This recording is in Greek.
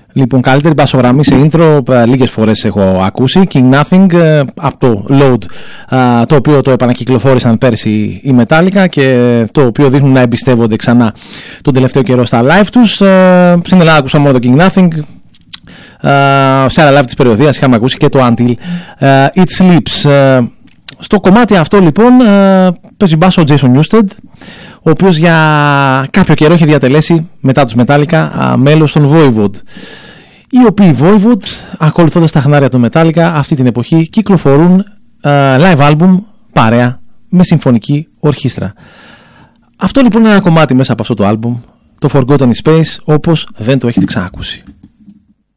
Λοιπόν, καλύτερη μπασογραμμή σε intro λίγες φορές έχω ακούσει. King Nothing από το Load, το οποίο το επανακυκλοφόρησαν πέρσι η Metallica και το οποίο δείχνουν να εμπιστεύονται ξανά τον τελευταίο καιρό στα live τους. Στην Ελλάδα ακούσαμε μόνο το King Nothing. Σε άλλα live της περιοδίας είχαμε ακούσει και το Until It Sleeps. Στο κομμάτι αυτό λοιπόν παίζει μπάσο ο Jason Newsted, ο οποίος για κάποιο καιρό έχει διατελέσει μετά τους Metallica μέλος των Voivod, οι οποίοι Voivod, ακολουθώντας τα χνάρια του Metallica, αυτή την εποχή κυκλοφορούν live album παρέα με συμφωνική ορχήστρα. Αυτό λοιπόν είναι ένα κομμάτι μέσα από αυτό το album, το Forgotten Space, όπως δεν το έχετε ξανακούσει.